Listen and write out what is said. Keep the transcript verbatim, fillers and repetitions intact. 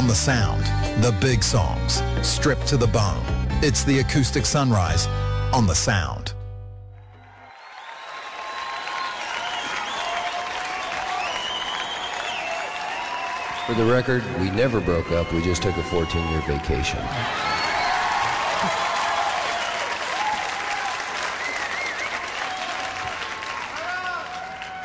On the Sound, the big songs, stripped to the bone. It's the Acoustic Sunrise on the Sound. For the record, we never broke up. We just took a fourteen-year vacation.